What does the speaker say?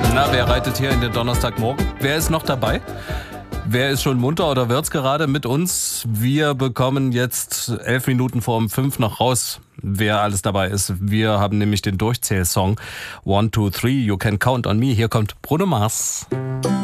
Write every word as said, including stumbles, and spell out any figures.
Na, wer reitet hier in den Donnerstagmorgen? Wer ist noch dabei? Wer ist schon munter oder wird's gerade mit uns? Wir bekommen jetzt elf Minuten vor um fünf noch raus, wer alles dabei ist. Wir haben nämlich den Durchzählsong One, Two, Three, You Can Count on Me. Hier kommt Bruno Mars.